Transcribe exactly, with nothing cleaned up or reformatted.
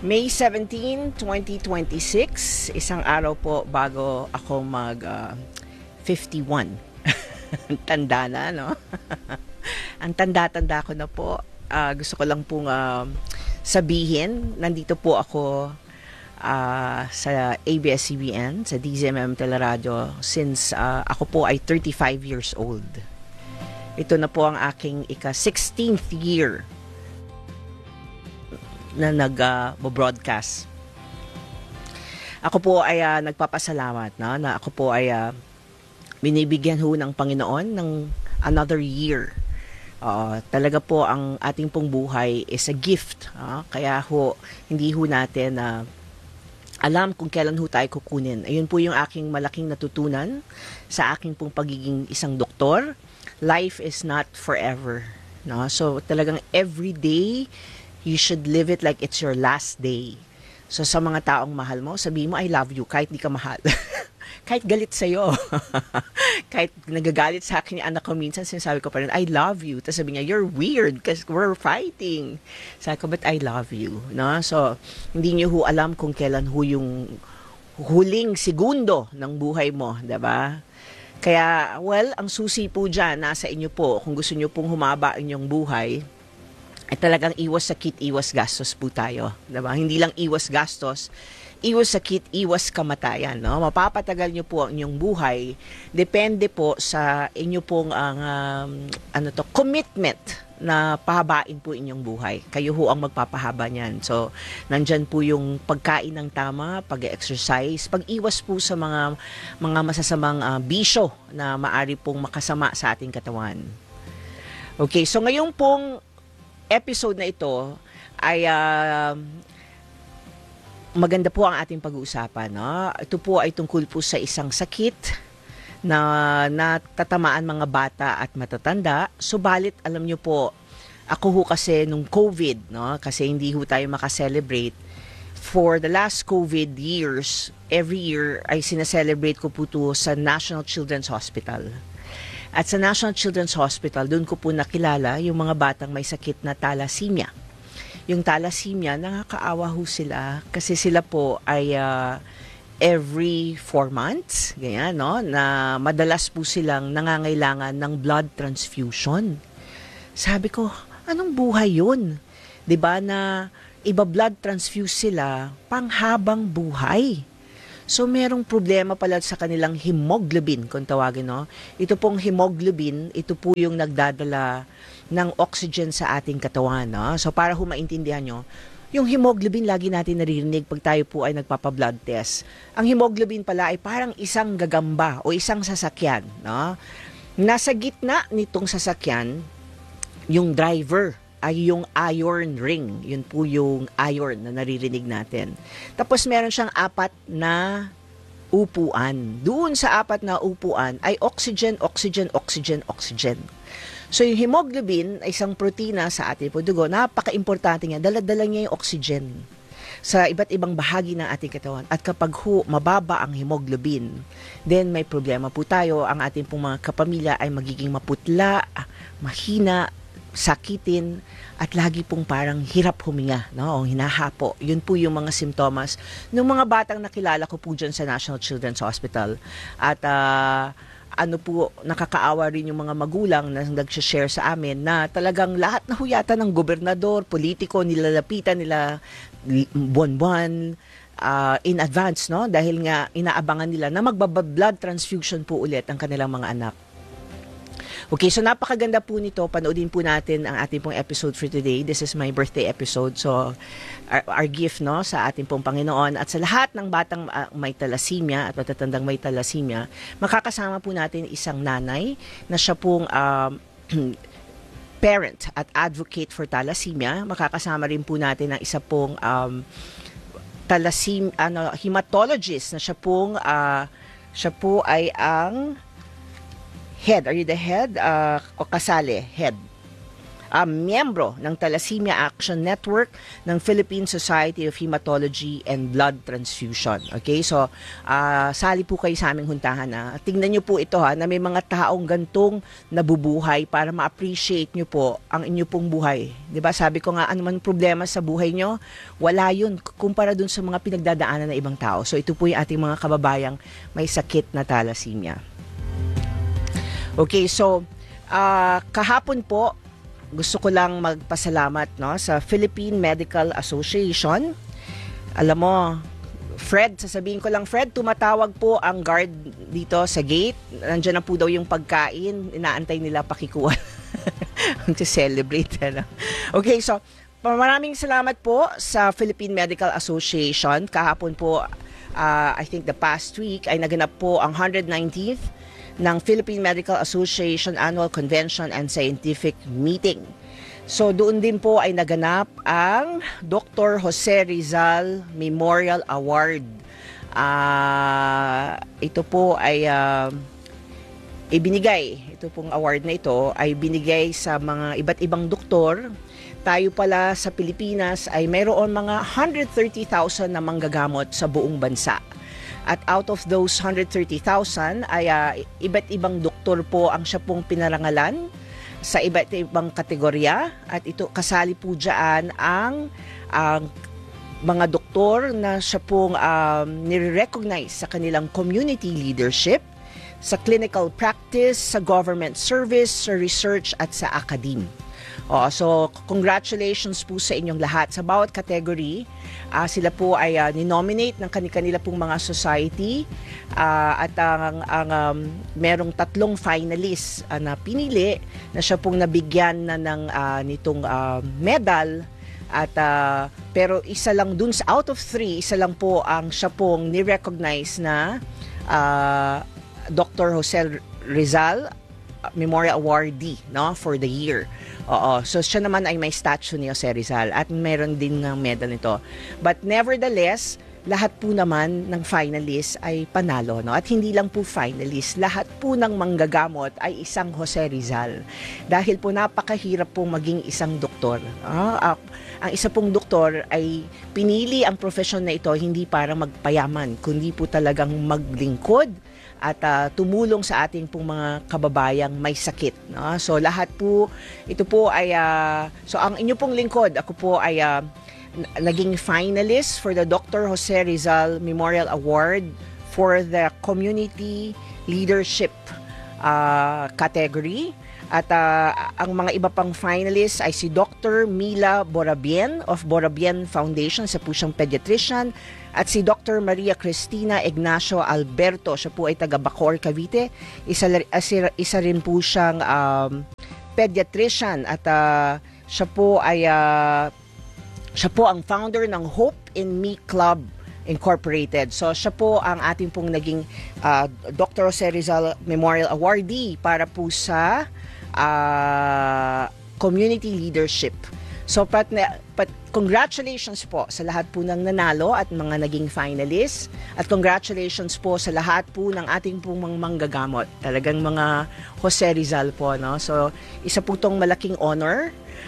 May seventeenth, twenty twenty-six, isang araw po bago ako mag uh, fifty-one. Tanda na, no? Ang tanda-tanda ko na po. Uh, gusto ko lang pong uh, sabihin, nandito po ako uh, sa A B S C B N, sa D Z M M Teleradio, since uh, ako po ay thirty-five years old. Ito na po ang aking ika-sixteenth year na nag-broadcast. Uh, ako po ay uh, nagpapasalamat no? na ako po ay uh, binibigyan ho ng Panginoon ng another year. Uh, talaga po ang ating pong buhay is a gift. Uh, kaya ho, hindi ho natin uh, alam kung kailan ho tayo kukunin. Ayun po yung aking malaking natutunan sa aking pong pagiging isang doktor. Life is not forever. No? So talagang every day, you should live it like it's your last day. So sa mga taong mahal mo, sabihin mo, I love you, kahit di ka mahal. Kahit galit sa'yo. Kahit nagagalit sa akin yung anak ko minsan, sinasabi ko pa rin, I love you. Tapos sabi niya, you're weird because we're fighting. Sabi ko, but I love you. No? So, hindi niyo ho alam kung kailan ho yung huling segundo ng buhay mo. Diba? Kaya, well, ang susi po dyan, nasa inyo po. Kung gusto niyo pong humaba inyong buhay, ay talagang iwas sakit, iwas gastos po tayo. Diba? Hindi lang iwas gastos, iwas sakit, iwas kamatayan. No? Mapapatagal nyo po ang inyong buhay. Depende po sa inyo pong ang, um, ano to, commitment na pahabain po inyong buhay. Kayo ho ang magpapahaba niyan. So, nandyan po yung pagkain ng tama, pag-exercise, pag-iwas po sa mga, mga masasamang uh, bisyo na maari pong makasama sa ating katawan. Okay, so ngayon pong episode na ito ay uh, maganda po ang ating pag-uusapan. No? Ito po ay tungkol po sa isang sakit na natatamaan mga bata at matatanda. Subalit, alam nyo po, ako ho kasi nung COVID, no? Kasi hindi ho tayo makaselebrate. For the last COVID years, every year ay sinaselebrate ko po ito sa National Children's Hospital. At sa National Children's Hospital, doon ko po nakilala yung mga batang may sakit na thalassemia. Yung thalassemia, nakakaawa ho sila kasi sila po ay uh, every four months, ganyan, no? Na madalas po silang nangangailangan ng blood transfusion. Sabi ko, anong buhay yun? Diba na iba-blood transfuse sila panghabang buhay? So, merong problema pala sa kanilang hemoglobin, kung tawagin, no? Ito pong hemoglobin, ito po yung nagdadala ng oxygen sa ating katawan, no? So, para ho maintindihan nyo, yung hemoglobin, lagi natin naririnig pag tayo po ay nagpapa-blood test. Ang hemoglobin pala ay parang isang gagamba o isang sasakyan, no? Nasa gitna nitong sasakyan, yung driver ay yung iron ring. Yun po yung iron na naririnig natin. Tapos meron siyang apat na upuan. Doon sa apat na upuan ay oxygen, oxygen, oxygen, oxygen. So yung hemoglobin ay isang protina sa ating dugo. Napaka-importante niya. Dala-dala niya yung oxygen sa iba't ibang bahagi ng ating katawan. At kapag ho, mababa ang hemoglobin, then may problema po tayo. Ang ating pong mga kapamilya ay magiging maputla, mahina, sakitin, at lagi pong parang hirap huminga, no? O hinahapo. Yun po yung mga simptomas ng mga batang nakilala ko po dyan sa National Children's Hospital. At uh, ano po, nakakaawa rin yung mga magulang na nag-share sa amin na talagang lahat na huyata ng gobernador, politiko, nilalapitan nila buwan-buwan uh, in advance, no? Dahil nga inaabangan nila na magbablood transfusion po ulit ang kanilang mga anak. Okay, so napakaganda po nito. Panoodin po natin ang ating pong episode for today. This is my birthday episode. So, our, our gift, no, sa ating pong Panginoon. At sa lahat ng batang uh, may thalassemia at matatandang may thalassemia, makakasama po natin isang nanay na siya pong um, parent at advocate for thalassemia. Makakasama rin po natin ang isa pong um, thalassemia, ano, hematologist na siya pong, uh, siya po ay ang head. Are you the head? Uh, o kasali? Head. uh, miyembro ng Thalassemia Action Network ng Philippine Society of Hematology and Blood Transfusion. Okay, so uh, sali po kayo sa aming huntahan. Ha? Tingnan nyo po ito ha, na may mga taong gantong nabubuhay para ma-appreciate nyo po ang inyo pong buhay. Diba? Sabi ko nga, ano man problema sa buhay nyo, wala yun kumpara dun sa mga pinagdadaanan ng ibang tao. So ito po yung ating mga kababayang may sakit na thalassemia. Okay, so uh, kahapon po, gusto ko lang magpasalamat no, sa Philippine Medical Association. Alam mo, Fred, sasabihin ko lang, Fred, tumatawag po ang guard dito sa gate. Nandiyan na po daw yung pagkain. Inaantay nila pakikuha. To celebrate. Ano? Okay, so maraming salamat po sa Philippine Medical Association. Kahapon po, uh, I think the past week, ay naganap po ang one hundred nineteenth ng Philippine Medical Association Annual Convention and Scientific Meeting. So doon din po ay naganap ang Doctor Jose Rizal Memorial Award. Uh, ito po ay uh, ibinigay, ito pong award na ito ay binigay sa mga iba't ibang doktor. Tayo pala sa Pilipinas ay mayroon mga one hundred thirty thousand na manggagamot sa buong bansa. At out of those one hundred thirty thousand ay uh, iba't ibang doktor po ang siya pong pinarangalan sa iba't ibang kategorya. At ito kasali po dyan ang, ang mga doktor na siya pong um, nire-recognize sa kanilang community leadership, sa clinical practice, sa government service, sa research at sa academe. Oh, so congratulations po sa inyong lahat. Sa bawat category, uh, sila po ay uh, ninominate ng kanikanila pong mga society uh, at ang, ang um, merong tatlong finalists uh, na pinili na siya pong nabigyan na ng uh, nitong uh, medal. At uh, pero isa lang dun sa out of three, isa lang po ang siya pong ni-recognize na uh, Doctor Jose Rizal Memorial Awardee, no, for the year. Oo. So siya naman ay may statue ni Jose Rizal at meron din ng medal nito. But nevertheless, lahat po naman ng finalists ay panalo, no? At hindi lang po finalists, lahat po ng manggagamot ay isang Jose Rizal. Dahil po napakahirap po maging isang doktor. Ah, uh, ang isa pong doktor ay pinili ang profesyon na ito hindi para magpayaman, kundi po talagang maglingkod at uh, tumulong sa ating pong mga kababayang may sakit. No? So lahat po, ito po ay, uh, so ang inyo pong lingkod, ako po ay uh, naging finalist for the Doctor Jose Rizal Memorial Award for the Community Leadership uh, category. At uh, ang mga iba pang finalists ay si Doctor Mila Borabien of Borabien Foundation, sa po siyang pediatrician, at si Doctor Maria Cristina Ignacio Alberto, siya po ay taga Bacoor, Cavite. Isa, isa rin po siyang um, pediatrician at uh, siya po ay uh, siya po ang founder ng Hope in Me Club Incorporated. So siya po ang ating pong naging uh, Doctor Jose Rizal Memorial Awardee para po sa uh, community leadership. So pat, pat congratulations po sa lahat po ng nanalo at mga naging finalists, at congratulations po sa lahat po ng ating pong mga manggagamot. Talagang mga Jose Rizal po, no? So isa po tong malaking honor